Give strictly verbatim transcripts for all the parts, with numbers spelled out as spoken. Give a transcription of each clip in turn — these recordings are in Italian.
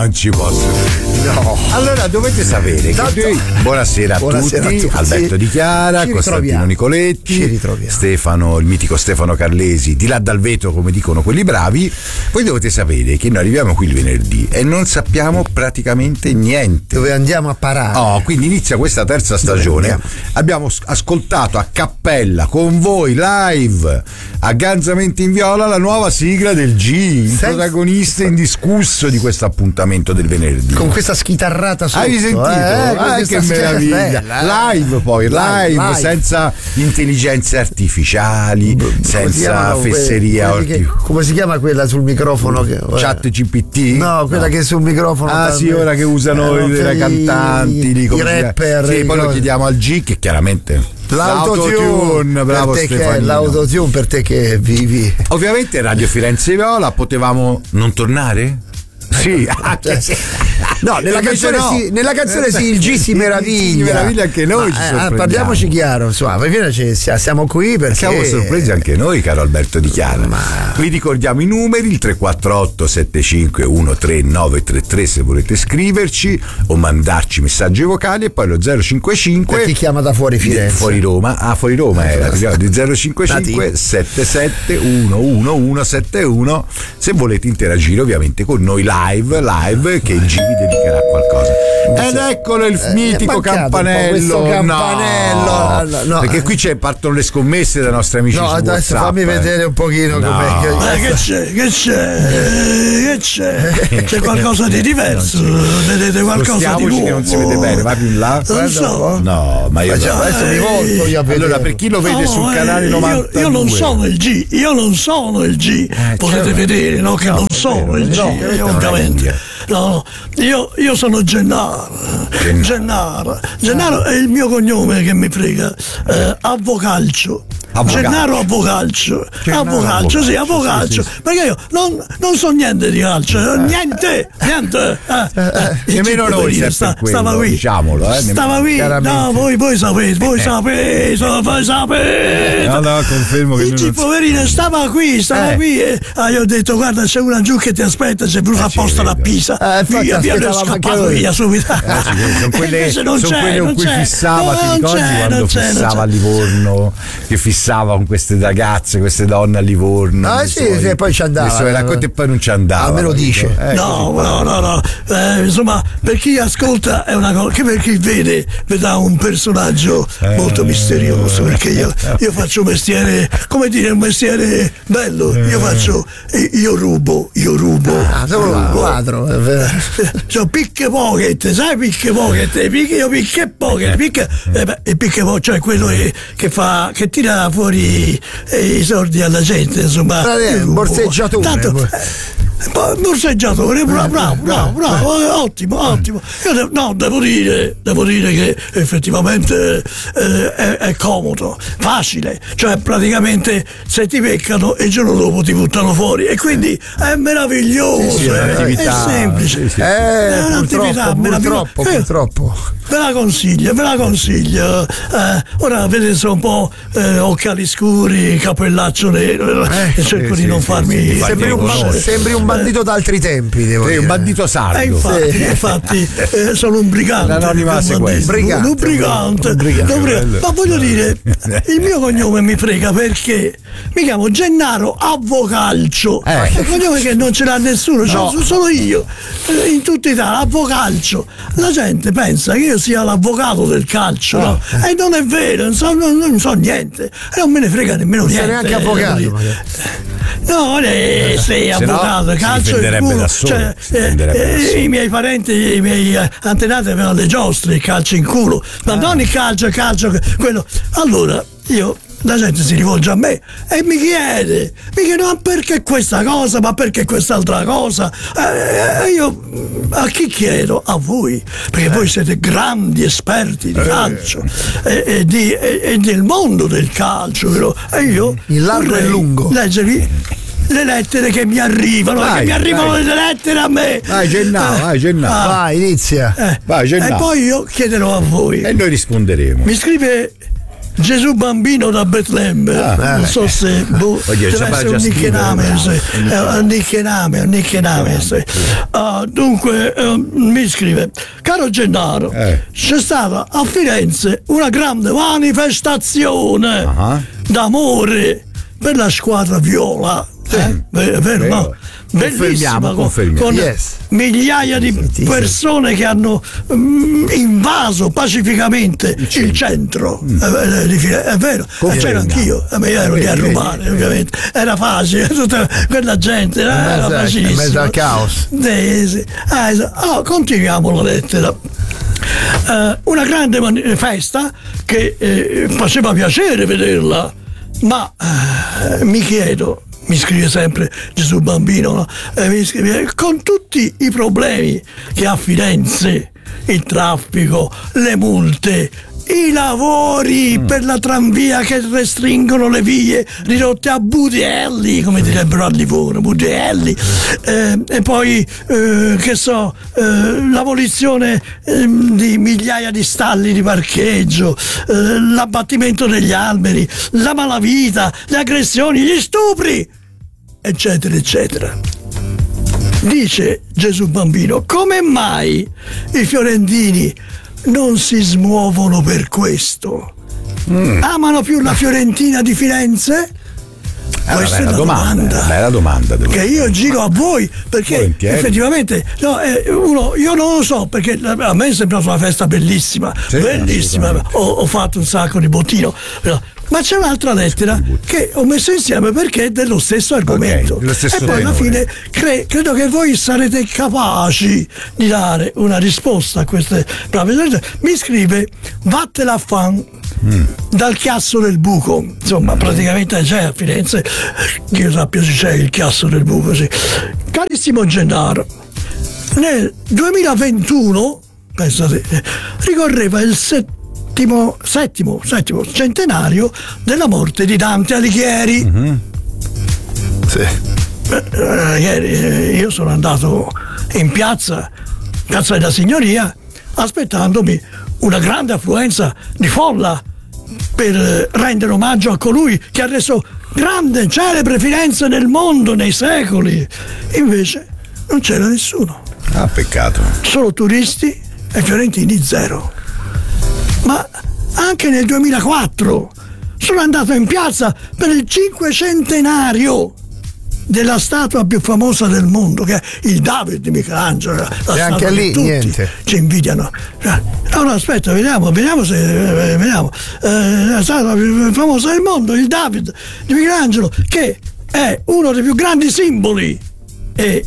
non ci posso. No. Allora dovete sapere Tanto... che noi, buonasera a, buonasera tutti, a tutti, Alberto Di Chiara, ci Costantino ritroviamo. Nicoletti, Ci ritroviamo. Stefano, il mitico Stefano Carlesi, di là dal vetro, come dicono quelli bravi. Voi dovete sapere che noi arriviamo qui il venerdì e non sappiamo praticamente niente. Dove andiamo a parare? Oh, quindi inizia questa terza stagione. Abbiamo ascoltato a cappella con voi live a Ganzamenti in Viola la nuova sigla del G, il Senza... protagonista indiscusso di questo appuntamento del venerdì. Con questa schitarrata sotto. Hai sentito? Eh, ah, che meraviglia! Bella, live poi, live, live, live, senza intelligenze artificiali, B- senza fesseria. Que- che, come si chiama quella sul microfono? Che, Chat G P T? No, quella no. che sul microfono. Ah, sì, ora che usano eh, i, i cantanti, i, i rapper. Sì, poi lo chiediamo al G, che chiaramente. L'autotune, l'autotune, bravo Stefanino. L'autotune per te che vivi. Ovviamente Radio Firenze Viola, potevamo non tornare? Sì, anche se... no, nella canzone, no. Sì, nella canzone sì, il G si meraviglia. Si meraviglia anche noi. Ma, eh, parliamoci chiaro, insomma, siamo qui perché siamo sorpresi anche noi, caro Alberto Di Chiara. Ma... vi ricordiamo i numeri: il tre quattro otto sette cinque uno tre nove tre tre se volete scriverci o mandarci messaggi vocali, e poi lo zero cinque cinque per chi chiama da fuori Firenze, fuori Roma, ah fuori Roma era di zero cinque cinque sette sette uno uno uno sette uno se volete interagire ovviamente con noi live live che il G vi dedicherà qualcosa. Ed eccolo il eh, mitico campanello, questo campanello no, no, no, perché qui c'è, partono le scommesse dai nostri amici no, su adesso WhatsApp, fammi vedere un pochino no. com'è che... Ma che c'è? Che c'è? Che c'è? C'è qualcosa di diverso? Vedete qualcosa di nuovo? Che non si vede bene, va più in là. Non so. No, ma io ma no. adesso mi volto io a vedere. Allora, per chi lo vede no, sul canale eh, novantadue, io, io non sono il G, io non sono il G. Eh, potete certo. vedere, no? Che no, non sono il G, no, eh, ovviamente. No, io, io sono Gennaro. Gennaro. Gennaro. Gennaro è il mio cognome che mi frega. Eh, Avvocalcio. Avvocalcio. Gennaro Avvocalcio. Avvocalcio, sì, Avvocalcio. Sì, sì, sì. Perché io non, non so niente di calcio, niente, niente. Eh, eh, nemmeno noi dire, sta, quello, stava qui. Diciamolo, eh, stava qui. No, voi, voi sapete, voi sapete, voi sapete. No, no, confermo che il poverino stava qui, stava eh. qui. E ah, io ho detto, guarda, c'è una giù che ti aspetta, c'è venuta eh, apposta da Pisa. Eh, via, via, è scappato via subito. Eh, sì, sono quelle, non sono c'è, quelle con cui c'è. fissava, no, ti ricordi c'è, quando fissava a Livorno, che fissava con queste ragazze, queste donne a Livorno. Ah sì, suoi, sì, poi ci andava. Racconti e poi non ci andava. Ah, me lo dice. Eh, no, no, no, no. Eh, insomma, per chi ascolta è una cosa, che per chi vede vedrà un personaggio eh, molto misterioso, perché io, io faccio un mestiere, come dire, un mestiere bello. Io faccio, io rubo, io rubo. Ah, sono un quadro. C'ho picche pocket, sai picche pocket, picche, io picche pocket, picche, eh, beh, il picche pocket, cioè quello che, che fa, che tira fuori eh, i soldi alla gente, insomma. Un borseggiatore. Tanto, eh, borseggiatore, bravo, bravo, bravo, bravo, ottimo, ottimo. Io de- no, devo dire, devo dire che effettivamente eh, è, è comodo, facile, cioè praticamente se ti beccano il giorno dopo ti buttano fuori e quindi è meraviglioso, sì, sì, è, è, è semplice, sì, sì. Eh, è un'attività meravigliosa. Purtroppo, purtroppo. Ve la consiglio, ve la consiglio. Eh, ora vedete, sono un po' eh, occhiali scuri, cappellaccio nero, eh, e cerco sì, di non sì, farmi. sì, sembri, un, sembri un bandito d'altri tempi, devo sì, dire. Un bandito sardo. Eh, infatti, sì. infatti eh, sono un brigante. L'anonima sequestro. Un brigante. Un brigante. Un brigante. Un brigante. Ma voglio dire, il mio cognome mi frega perché mi chiamo Gennaro Avvocalcio. Eh. È un cognome che non ce l'ha nessuno, no. Cioè, solo io. In tutta Italia, Avvocalcio. La gente pensa che io sia l'avvocato del calcio, oh. no? E non è vero, non so, non, non so niente. E non me ne frega nemmeno non niente. Non sei neanche avvocato. No, eh, sei avvocato, no, calcio e culo. Cioè, eh, eh, i miei parenti, i miei antenati avevano le giostre, il calcio in culo, ma ah. non il calcio, il calcio, quello. Allora, io. La gente si rivolge a me e mi chiede, mi chiede ma perché questa cosa, ma perché quest'altra cosa? E io a chi chiedo? A voi, perché eh. voi siete grandi esperti di calcio eh. e, e, di, e, e del mondo del calcio, vero? E io il largo e lungo leggervi le lettere che mi arrivano, vai, che mi arrivano vai. Le lettere a me. Vai Gennaro, eh. vai Gennaro. Ah. Vai, inizia. Eh. Vai Gennaro. E poi io chiederò a voi. E noi risponderemo. Mi scrive Gesù bambino da Betlemme, ah, non so eh. se boh, deve essere un nichename, un nichename, un nichename. Uh, dunque uh, mi scrive: caro Gennaro, eh. c'è stata a Firenze una grande manifestazione uh-huh. d'amore per la squadra viola. Eh, è vero, vero. No? Bellissima, confermiamo, con yes. migliaia di persone che hanno um, invaso pacificamente il centro, il centro. Mm. È, è vero, c'ero anch'io, a me ero lì a rubare, ovviamente era facile, tutta quella gente era, era facilissimo, in mezzo al caos. Sì, sì. Ah, continuiamo la lettera. Uh, una grande man- festa che eh, faceva piacere vederla, ma uh, mi chiedo, mi scrive sempre Gesù bambino, no? eh, mi scrive, con tutti i problemi che ha Firenze, il traffico, le multe, i lavori mm. per la tranvia che restringono le vie ridotte a budelli, come direbbero a Livorno, budelli, eh, e poi eh, che so, eh, l'abolizione eh, di migliaia di stalli di parcheggio, eh, l'abbattimento degli alberi, la malavita, le aggressioni, gli stupri, eccetera eccetera. Dice Gesù bambino: come mai i fiorentini non si smuovono per questo? Mm. Amano più la Fiorentina di Firenze? Eh, Questa è la domanda, domanda, domanda che io giro a voi, perché volentieri. Effettivamente no, eh, uno, io non lo so, perché a me è sembrata una festa bellissima, sì, bellissima, ho, ho fatto un sacco di bottino, però, ma c'è un'altra lettera che ho messo insieme perché è dello stesso argomento, okay, stesso e poi tenore. Alla fine cre- credo che voi sarete capaci di dare una risposta a queste brave lettere. Mi scrive: vattela a fan mm. dal Chiasso del Buco, insomma praticamente c'è a Firenze, che io sappia se c'è il Chiasso del Buco, sì. Carissimo Gennaro, nel duemilaventuno, pensate, ricorreva il settimo Settimo, settimo centenario della morte di Dante Alighieri. Mm-hmm. Sì. Eh, ieri io sono andato in piazza, piazza della Signoria, aspettandomi una grande affluenza di folla per rendere omaggio a colui che ha reso grande, celebre Firenze nel mondo nei secoli. Invece non c'era nessuno. Ah, peccato. Solo turisti e fiorentini zero. Ma anche nel duemilaquattro sono andato in piazza per il cinquecentenario della statua più famosa del mondo, che è il David di Michelangelo. La e anche lì tutti niente. Ci invidiano. No, no, aspetta, vediamo, vediamo se eh, vediamo. Eh, la statua più famosa del mondo, il David di Michelangelo, che è uno dei più grandi simboli e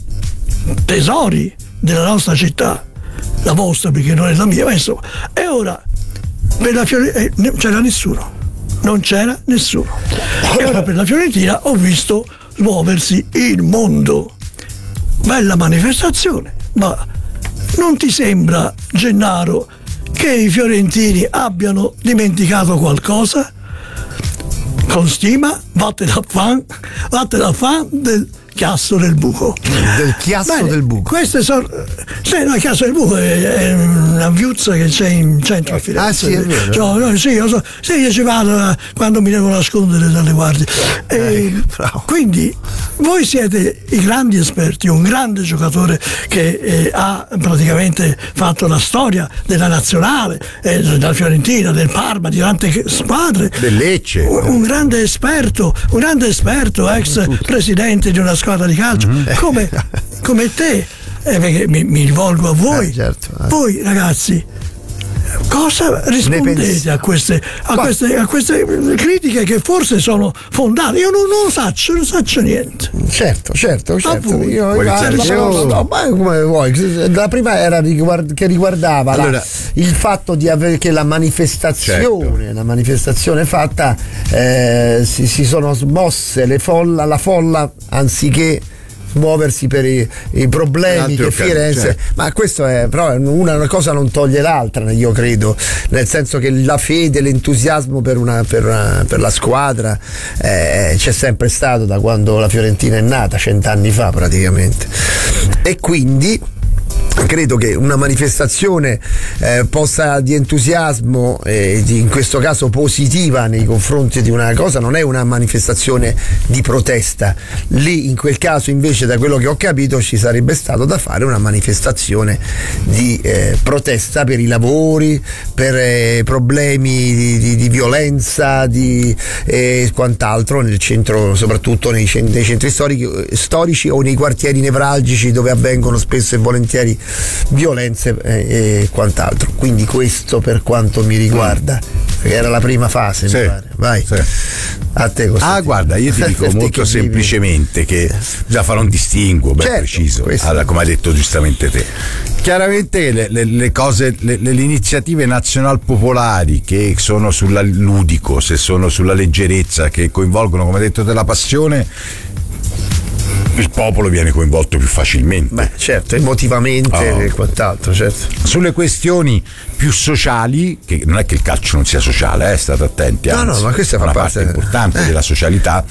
tesori della nostra città, la vostra perché non è la mia, ma insomma. E ora per la Fiorentina eh, non c'era nessuno, non c'era nessuno. E ora per la Fiorentina ho visto smuoversi il mondo. Bella manifestazione, ma non ti sembra, Gennaro, che i fiorentini abbiano dimenticato qualcosa? Con stima, vattene a fan, vattene a fan del Chiasso del Buco. Del Chiasso Bene, del Buco. Queste sono. Sì, no, il Chiasso del Buco è, è una viuzza che c'è in centro a Firenze. Ah, sì, è vero. Cioè, no, sì, io, so, sì, io ci vado quando mi devo nascondere dalle guardie. E eh, quindi voi siete i grandi esperti, un grande giocatore che eh, ha praticamente fatto la storia della nazionale, eh, della Fiorentina, del Parma, di tante squadre. Del Lecce. Un, un grande esperto, un grande esperto, ex Tutto. presidente di una squadra di calcio, mm-hmm. come, come te, eh, perché mi, mi rivolgo a voi, eh, certo, eh. voi ragazzi, cosa rispondete a queste, a, queste, a queste critiche che forse sono fondate? Io non, non lo faccio, non faccio niente. Certo, certo, certo. Voi. Io, io, io, no, ma come vuoi. La prima era riguard- che riguardava allora, la, il fatto di avere che la manifestazione, certo. la manifestazione fatta eh, si, si sono smosse le folla, la folla anziché muoversi per i, i problemi che Firenze, certo. ma questo è però una, una cosa non toglie l'altra, io credo, nel senso che la fede, l'entusiasmo per, una, per, una, per la squadra eh, c'è sempre stato da quando la Fiorentina è nata, cent'anni fa praticamente, e quindi credo che una manifestazione eh, possa di entusiasmo eh, di, in questo caso positiva nei confronti di una cosa non è una manifestazione di protesta. Lì in quel caso invece, da quello che ho capito, ci sarebbe stato da fare una manifestazione di eh, protesta per i lavori, per eh, problemi di, di, di violenza, di eh, quant'altro nel centro, soprattutto nei, cent- nei centri storici, storici o nei quartieri nevralgici dove avvengono spesso e volentieri violenze e, e quant'altro. Quindi questo per quanto mi riguarda, che era la prima fase, sì, mi pare. Vai, sì. A te ah guarda, io ti dico molto semplicemente che bisogna fare un distinguo ben certo, preciso, allora, come hai detto giustamente te. Chiaramente le, le, le cose, le, le iniziative nazional popolari che sono sulla ludico, se sono sulla leggerezza, che coinvolgono, come hai detto te, la passione, il popolo viene coinvolto più facilmente. Beh, certo, emotivamente oh. e quant'altro, certo. Sulle questioni più sociali, che non è che il calcio non sia sociale, eh, state attenti, anzi, no, no, ma questa è una parte parte importante eh. della socialità.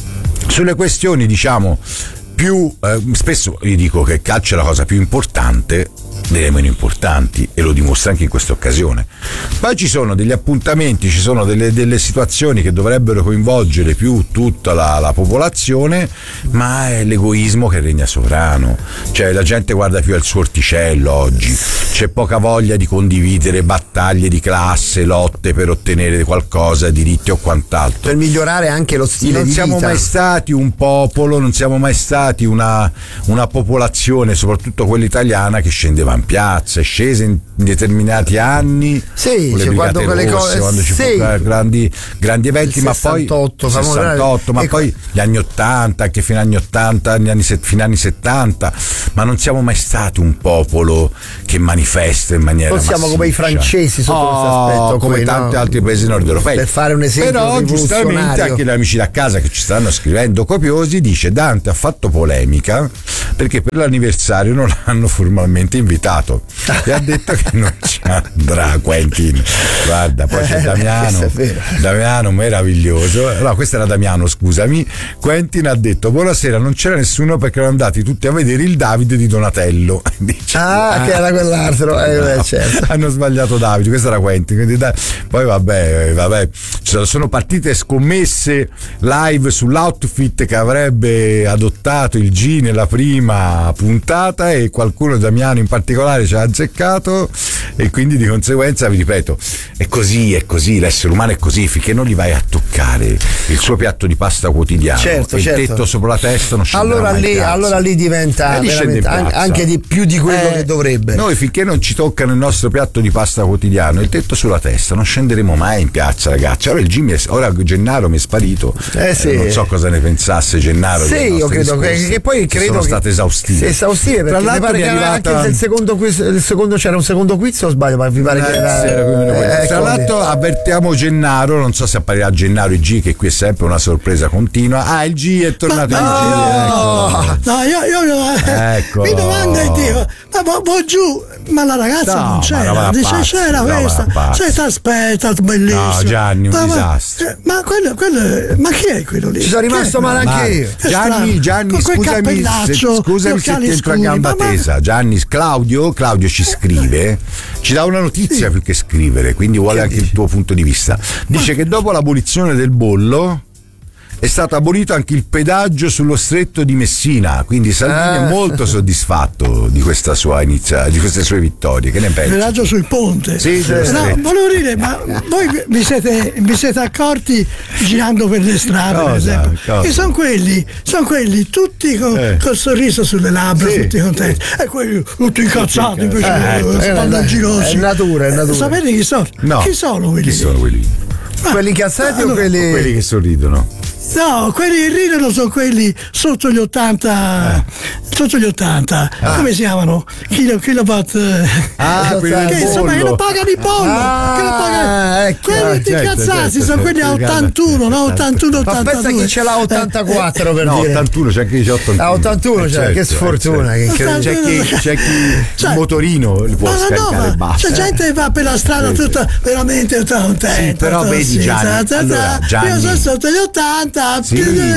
Sulle questioni, diciamo, più eh, spesso io dico che il calcio è la cosa più importante delle meno importanti, e lo dimostra anche in questa occasione. Poi ci sono degli appuntamenti, ci sono delle, delle situazioni che dovrebbero coinvolgere più tutta la, la popolazione, ma è l'egoismo che regna sovrano, cioè la gente guarda più al suo orticello oggi, c'è poca voglia di condividere battaglie di classe, lotte per ottenere qualcosa, diritti o quant'altro, per migliorare anche lo stile non di siamo vita. mai stati un popolo, non siamo mai stati una, una popolazione, soprattutto quella italiana, che scendeva in piazza, è scesa in determinati anni, sì, con le cioè, brigate quando rosse, cose, quando ci sì. furono grandi, grandi eventi, ma poi sessantotto, ma poi gli anni ottanta, anche fino agli anni ottanta, gli anni, fino agli anni settanta, ma non siamo mai stati un popolo che manifesta in maniera non siamo massiccia. Come i francesi sotto oh, questo aspetto, come qui, tanti no? altri paesi nord europei, per fare un esempio. Però giustamente anche gli amici da casa che ci stanno scrivendo copiosi, dice: Dante ha fatto polemica perché per l'anniversario non l'hanno formalmente invitato e ha detto che non ci andrà Quentin. Guarda, poi c'è Damiano, Damiano meraviglioso, no, questo era Damiano, scusami. Quentin ha detto: buonasera, non c'era nessuno perché erano andati tutti a vedere il Davide di Donatello. Dice, ah, ah, che era quell'altro, eh, no, certo. Hanno sbagliato Davide, questo era Quentin. Quindi, da, poi vabbè, vabbè, sono partite scommesse live sull'outfit che avrebbe adottato il G nella prima puntata, e qualcuno, Damiano in particolare, ci ha azzeccato, e quindi di conseguenza vi ripeto, è così, è così, l'essere umano è così, finché non gli vai a toccare il suo piatto di pasta quotidiano, certo, il certo. tetto sopra la testa non scenderà allora mai lì, piazza. allora lì diventa lì veramente, anche di più di quello eh, che dovrebbe. Noi finché non ci toccano il nostro piatto di pasta quotidiano, il tetto sulla testa, non scenderemo mai in piazza, ragazzi. Ora il Jimmy è, ora Gennaro mi è sparito, eh, sì. eh, non so cosa ne pensasse Gennaro. Sì, io credo che, che poi credo sono che state esaustive. Esaustive, perché Tra mi pare mi che arrivata... anche il secondo quiz, il secondo c'era un secondo quiz, o sbaglio? Ma vi pare eh, che era, sì, era eh, tra l'altro avvertiamo Gennaro, non so se apparirà Gennaro il G, che qui è sempre una sorpresa continua. Ah, il G è tornato. Ma, il no, G, ecco. no, io, io ecco. mi domando e dico, ma vo, vo giù, ma la ragazza no, non c'era, dice pazzi, c'era questa, se ti aspetta, bellissimo. No, Gianni, un ma, disastro. Ma, ma, quello, quello, ma chi è quello lì? Ci sono rimasto male anche io. Gianni, Gianni, scusami, se, scusami se ti entra a gamba tesa. Gianni, Claudio, Claudio ci scrive, ci dà una notizia sì. più che scrivere, quindi vuole che anche dici? Il tuo punto di vista. Dice ma... che dopo l'abolizione del bollo è stato abolito anche il pedaggio sullo stretto di Messina, quindi Salvini ah. è molto soddisfatto di questa sua inizia, di queste sue vittorie. Che ne pensi? Il pedaggio sul ponte. Sì, sì. No, volevo dire, ma voi vi siete, vi siete accorti girando per le strade, cosa, per esempio, cosa? Che sono quelli, sono quelli tutti con, eh. col sorriso sulle labbra, sì. tutti contenti, e quelli tutti incazzati, invece eh, eh, girosi. È natura, è natura. Sapete chi sono? No. Chi sono quelli? Chi sono quelli? Ah, quelli incazzati allora, o quelli... o quelli che sorridono? No, quelli che ridono sono quelli sotto gli ottanta, eh. sotto gli ottanta, ah. come si chiamano? Kilo, kilowatt, ah, che insomma che lo pagano il bollo, ah, che lo pagano, ecco, quelli ti certo, incazzati certo, sono quelli a ottantuno, no? ottantuno, ottantadue. Ma pensa chi ce l'ha ottantaquattro per no, dire. ottantuno, c'è chi c'è ottantuno. Ah, ottantuno, eh, cioè, certo, che sfortuna. Eh, certo. C'è chi, c'è chi cioè, il motorino li può scaricare e basta. C'è gente che va per la strada tutta veramente tutta contenta. Sì, però vedi Gianni, allora, Gianni, io sono sotto gli ottanta. Sì.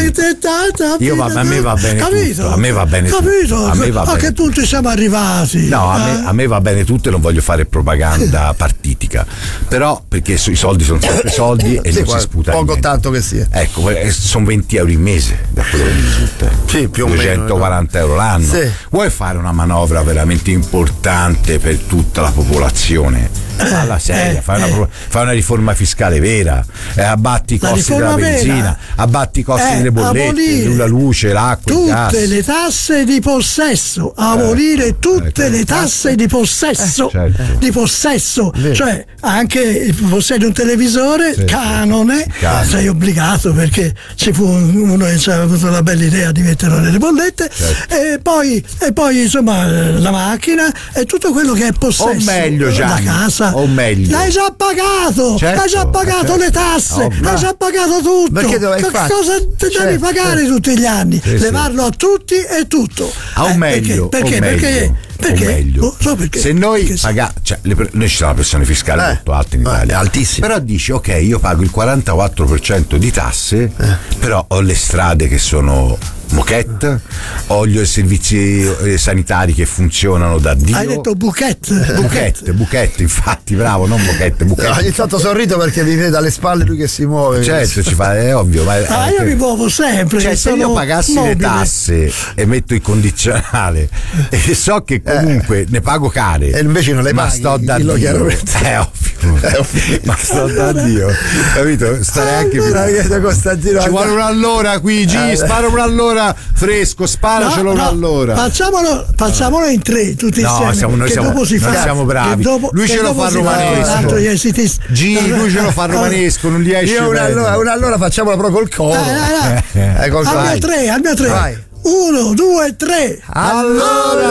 Io va, a me va bene capito? tutto, a me va bene capito? tutto. A, me va a bene che punto tutto. siamo arrivati? No, a, eh? me, a me va bene tutto e non voglio fare propaganda partitica, però perché i soldi sono sempre soldi e sì, non si sputa poco niente. tanto che sia. Ecco, sono venti euro in mese da quello che mi risulta. Sì, più o meno. duecentoquaranta euro l'anno. Sì. Vuoi fare una manovra veramente importante per tutta la popolazione? Alla seria, eh, fai, una, eh. fai una riforma fiscale vera, eh, abbatti i La costi della riforma benzina, vera abbatti i costi è delle bollette, abolire la luce, l'acqua, il gas. tutte le tasse di possesso, abolire Eh, tutte eh, le tasse di possesso, eh, certo. di possesso, Vero. cioè anche possiedi un televisore, Sì, canone, canone. sei obbligato perché ci fu uno che aveva avuto la bella idea di metterlo nelle bollette, Certo. e poi e poi insomma la macchina e tutto quello che è possesso, O meglio, la Gianni, casa, o meglio. l'hai già pagato, Certo, hai già pagato certo. le tasse, Ovvio. hai già pagato tutto. Perché dove- Che infatti, cosa ti devi certo, pagare certo. tutti gli anni? Sì, Levarlo a tutti e tutto. Ah, o Eh, meglio, perché? o Perché? meglio, Perché? Perché? o meglio. Non so perché. Se noi Perché- paga- cioè, le pre- noi ci sono una pressione fiscale Eh, molto alta in eh, Italia, è altissima. però dici ok, io pago il quarantaquattro per cento di tasse, Eh. però ho le strade che sono moquette, ho gli servizi eh, sanitari che funzionano da Dio. Hai detto bouquet. Buchette, buchette, infatti, bravo, non moquette, buchette. Ogni tanto sorrido perché mi vede alle spalle lui che si muove. Certo, ci fa, è ovvio. Ma, Ah, io mi muovo sempre. cioè, che se sono io pagassi mobile. le tasse e metto il condizionale e so che comunque ne pago care, E invece non le ma paghi, sto da dillo Dio, chiaramente. è ovvio, È ovvio. ma sto da Dio, capito? Stare anche Allora, più. che Costantino, Ci vuole un'allora qui, G, Eh, spara un'allora fresco, sparacelo No, no, un'allora. Facciamolo, facciamolo in tre tutti No, insieme. siamo- noi che siamo- dopo si noi fa, siamo bravi. che dopo- Lui che ce lo dopo fa si romanesco. Tanto gli esiti- G, lui ce lo fa romanesco, non gli esce Io un'allora, bene. un'allora facciamola proprio col coro. Eh, eh, eh. Eh, col Al mio vai. tre, al mio tre. Vai. Uno, due, tre. Allora!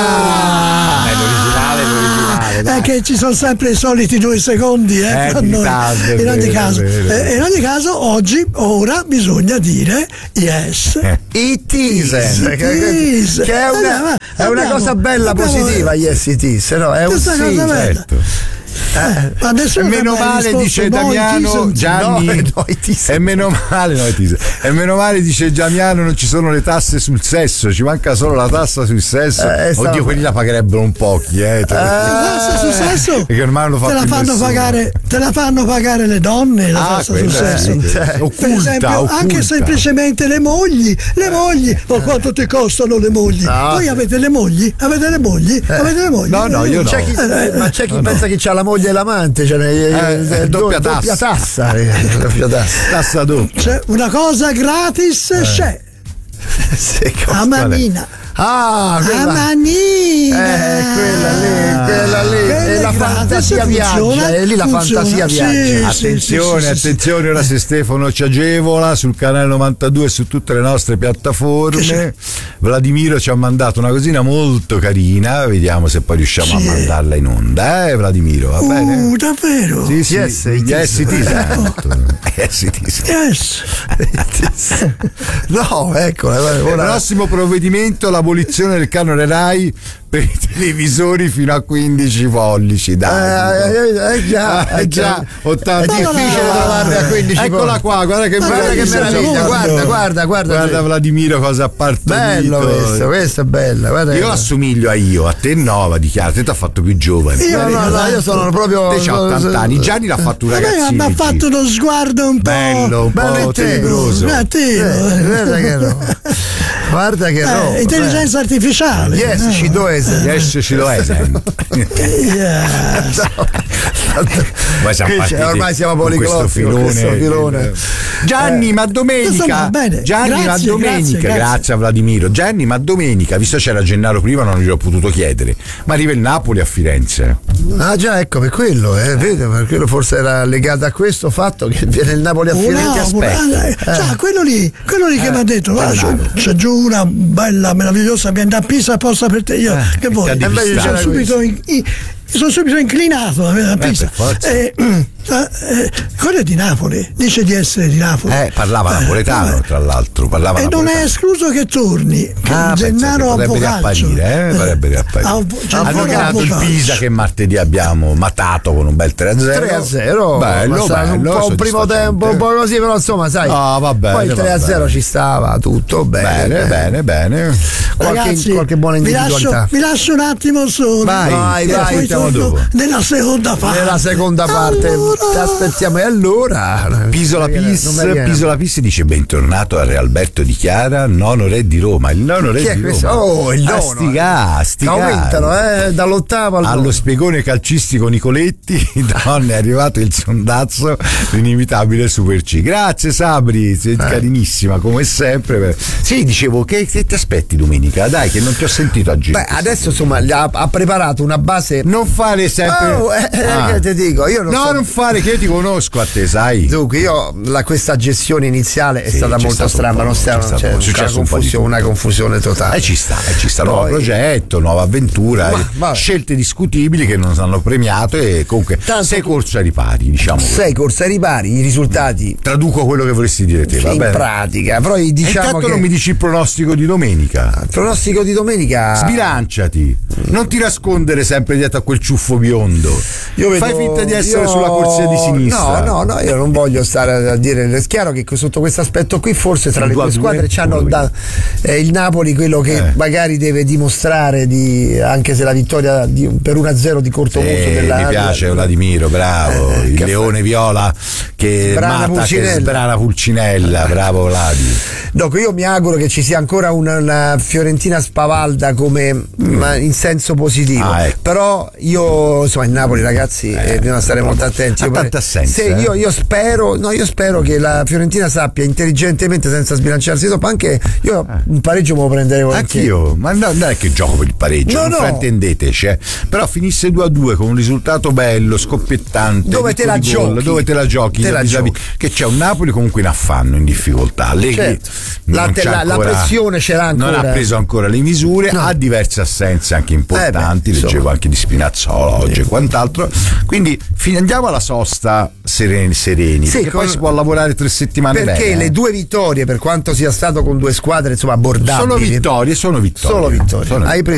È l'originale, l'originale. È dai. che ci sono sempre i soliti due secondi eh, Eh, tra di noi. ritardo, è in, ogni vero, caso, è vero. eh, in ogni caso oggi ora bisogna dire yes. Eh. It is, It is. che è una, Allora, è una abbiamo- cosa bella, abbiamo- positiva. Yes, it is, no? È un Questa sì. cosa bella. Certo. Eh, ma E nessuno meno mi ha mai male, risposto dice no, Damiano it is. Gianni. No, no, it is. E meno male, no, it is. E meno male, dice Damiano, non ci sono le tasse sul sesso, ci manca solo la tassa sul sesso. Eh, stavo- Oddio, quelli la pagherebbero un pochi, eh. La tassa sul sesso Perché ormai non lo fa te la più fanno nessuno. pagare te la fanno pagare le donne la Ah, tassa sul quella sesso sì, Cioè, per occulta, esempio occulta. anche semplicemente le mogli le mogli ma quanto ti costano le mogli No. voi avete le mogli avete le mogli avete le mogli No, no, io no. C'è chi, Eh, ma c'è chi pensa che c'ha la moglie e l'amante, cioè, eh, eh, doppia tassa. doppia tassa. eh, doppia tassa. Tassa doppia. c'è una cosa gratis c'è Sì, cosa- a manina Ah, a quella, manina eh, quella lì, quella lì, Quella e la è gratis, fantasia funziona, viaggia, e lì la funziona, fantasia sì, viaggia. sì, Attenzione, sì, sì, sì. attenzione, ora se Stefano ci agevola sul canale novantadue e su tutte le nostre piattaforme. Vladimiro ci ha mandato una cosina molto carina, vediamo se poi riusciamo a Sì. mandarla in onda, eh Vladimiro, va bene? Uh, davvero? Sì, sì, Yes, it yes, is. it is, esatto. Yes, it is. Yes. No, eccola, Il ora prossimo provvedimento, l'abolizione del canone Rai per i televisori fino a quindici pollici, dai. Eh, eh, eh, già, Ah, eh, già, già. ottanta. È difficile no, no, trovarne a quindici Eccola pollici. qua, guarda che, Ma Guarda che bellissimo, meraviglia, guarda, guarda, guarda. Guarda Vladimiro cosa ha partorito. Bello questo, questo è bello. Guarda Io che- assomiglio a io, a te no, va dichiarato, te ti ha fatto più giovane. Io No, no, no, io sono proprio. Te c'ha ottanta anni, Gianni l'ha fatto un A me ragazzino. mi ha fatto uno sguardo un po' bello, un bello po' e tenebroso. negativo. Eh, guarda che roba. Guarda che roba. Eh, intelligenza artificiale. Yes, ci do essere. Yes, ci lo è. Yes. Poi siamo Qui c'è- partiti ormai siamo con questo poliglotti con questo filone. filone. Gianni, ma Insomma, domenica bene. Gianni, Grazie, ma domenica, grazie, grazie, a Vladimiro. Gianni, ma domenica, visto c'era Gennaro prima, non gliel'ho potuto chiedere. Ma arriva il Napoli a Firenze. Ah già, ecco, per quello, eh, vedo, per quello forse era legato a questo fatto che viene il Napoli a Oh, Firenze. no, aspetta. eh, cioè, quello lì, quello lì che mi ha detto, guarda, c'è, c'è giù una bella, meravigliosa ambiente a Pisa apposta per te. Io Eh, che vuoi? che ti ha Sono distratto. subito, in, in- sono subito inclinato a a Pisa. per forza. Eh, eh, quello è di Napoli, dice di essere di Napoli. Eh, parlava napoletano, eh, tra l'altro. Parlava e napoletano. Non è escluso che torni. Che ah, Gennaro potrebbe riapparire, eh? Potrebbe riapparire. Hanno giocato il Pisa che martedì abbiamo matato con un bel tre a zero. tre a zero, bello, bello, un po' un primo tempo, un po' così, però insomma, sai. Oh, va bene, poi il tre a zero ci stava tutto bene. Bene, bene, bene. Qualche, Ragazzi, qualche buona individualità. Vi lascio, vi lascio un attimo solo. Vai, vai, vai, vai dopo. Nella seconda parte. Nella seconda parte allora. Ti aspettiamo. E allora Pisola Pis, Pisola Pis dice bentornato a Re Alberto di Chiara, nono re di Roma. Il nono re Chi di è questo? Roma. Oh, il nono. Astica, astica. Aumentano, eh, dall'ottavo al allo nono. spiegone calcistico Nicoletti. Donne, è arrivato il sondazzo, l'inimitabile Super C. Grazie Sabri, sei eh. carinissima come sempre. Sì, dicevo che, che ti aspetti domenica? Dai, che non ti ho sentito oggi. Beh, adesso insomma ha, ha preparato una base. Non fare sempre. Oh, eh, ah. che ti dico, io non no, so... non fare, che io ti conosco a te, sai. Dunque, io la, questa gestione iniziale è sì, stata molto strana, non stiamo, c'è una confusione, una confusione totale. E eh, ci sta, eh, ci sta, Poi... nuovo progetto, nuova avventura, ma, scelte discutibili che non hanno premiato e comunque tanto sei corso ai ripari, diciamo. Sei corso ai ripari, i risultati. Traduco quello che vorresti dire te, va in bene? pratica, però diciamo e intanto che... non mi dici il pronostico di domenica. Il pronostico di domenica. Sbilanciati, non ti nascondere sempre dietro a quel ciuffo biondo. Io vedo, fai finta di essere io... sulla corsia di sinistra. No, no, no, io non voglio stare a dire. È chiaro che sotto questo aspetto qui, forse tra le due squadre c'hanno da, eh, il Napoli quello che eh. magari deve dimostrare, di, anche se la vittoria di, per uno a zero di cortomuso sì, della, mi piace della, Vladimiro, bravo, eh, il leone viola che sbrana mata, Pulcinella. che sbrana Pulcinella, bravo Vladi. Dopo io mi auguro che ci sia ancora una, una Fiorentina spavalda come mm. in senso positivo, ah, ecco. però io insomma il Napoli ragazzi eh, bisogna stare molto attenti. Ha tanta assenza, se eh. io, io spero no io spero che la Fiorentina sappia intelligentemente, senza sbilanciarsi dopo, anche io eh. un pareggio me lo prenderei volentieri. Anch'io, ma no, non è che gioco per il pareggio, no, non no. fraintendeteci, eh. però finisse due a due con un risultato bello, scoppiettante, dove te la giochi, gol, dove te la giochi, te la giochi. Che c'è un Napoli comunque in affanno, in difficoltà. Lei certo. la, te, la, ancora, la pressione c'era ancora, non ha preso ancora le misure, no. ha diverse assenze anche importanti, eh beh, leggevo anche di Spinazzola oggi e quant'altro, quindi andiamo alla sosta sereni, sereni sì, perché con... poi si può lavorare tre settimane perché bene, le eh. due vittorie, per quanto sia stato con due squadre insomma abbordabili, sono vittorie, sono vittorie solo vittorie. Sono... Hai preso